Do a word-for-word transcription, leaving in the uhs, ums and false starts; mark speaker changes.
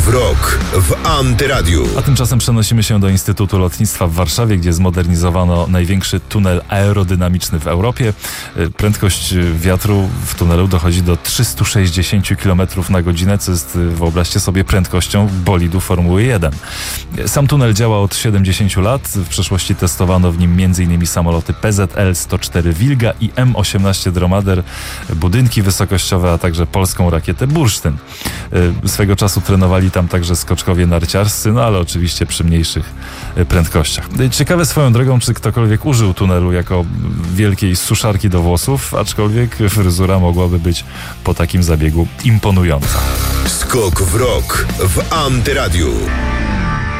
Speaker 1: w rok w Antyradiu.
Speaker 2: A tymczasem przenosimy się do Instytutu Lotnictwa w Warszawie, gdzie zmodernizowano największy tunel aerodynamiczny w Europie. Prędkość wiatru w tunelu dochodzi do trzysta sześćdziesiąt kilometrów na godzinę, co jest, wyobraźcie sobie, prędkością bolidu Formuły jeden. Sam tunel działa od siedemdziesięciu lat. W przeszłości testowano w nim m.in. samoloty P Z L sto cztery Wilga i M osiemnaście Dromader, budynki wysokościowe, a także polską rakietę Bursztyn. Swego czasu trenowali tam także skoczkowie narciarscy, no ale oczywiście przy mniejszych prędkościach. Ciekawe swoją drogą, czy ktokolwiek użył tunelu jako wielkiej suszarki do włosów, aczkolwiek fryzura mogłaby być po takim zabiegu imponująca.
Speaker 1: Skok w rok w Antyradiu.